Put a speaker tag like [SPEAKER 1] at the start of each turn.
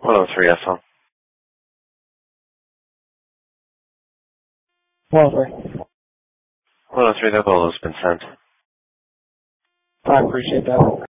[SPEAKER 1] 103 SL.
[SPEAKER 2] 103.
[SPEAKER 1] 103, the call has been sent.
[SPEAKER 2] I appreciate that.